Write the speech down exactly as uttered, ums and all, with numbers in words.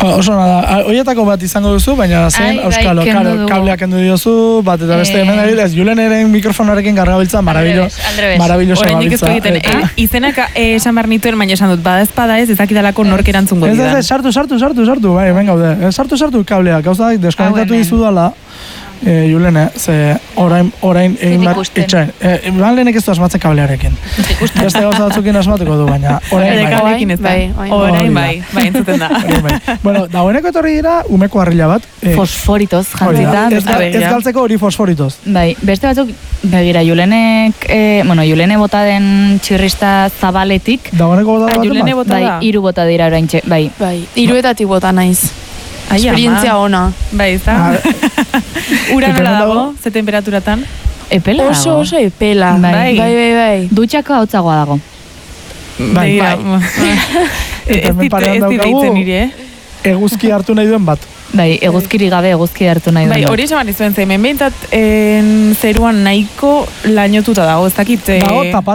Oso nada, horietako bat izango duzu, baina zen, euskalo, kableak kendu diozu, bat eta beste hemen adibidez, Juleneren mikrofonarekin gargabiltza, marabilloso gabiltza. Izenak esan behar nituen, baina esan dut, bada ezpada ez, ezakidalako nork erantzungo didan. Ez, ez, sartu, sartu, sartu, sartu, bai, hemen gaude, sartu, sartu kableak, gauza da, deskonektatu dizu dala, E, Julene, ze orain, orain egin bar, itxain, e, ban lehenek ez du asmatzen kablearekin. Beste gauza batzukin asmatuko du, baina orain bai. Bai, orain bai, bai, entzuten da. Bueno, dagoeneko etorri dira, umeko harrila bat. E, fosforitoz, jantzita. Ez galtzeko hori fosforitoz. Bai, beste batzuk, begira, Julenek, e, bueno, Julene bota den txirrista zabaletik. Dagoeneko bota bat? Julene bota da. Bai, iru bota dira orain txe, bai. Bai, iruetatik bota naiz. Esperientzia ona. Bai, ez da? Ura nola dago, ze temperaturatan? Epela dago. Oso, oso epela. Bai, bai, bai. bai. Dutxako hautzagoa dago. Bai, bai. Ez ditzen niri, eh? Eguzki hartu nahi duen bat. Bai, eguzkiri gabe eguzki hartu nahi duen. Bai, hori esan izuen zen, hemen behintzat zeruan nahiko lainotuta dago, ez dakit. Dago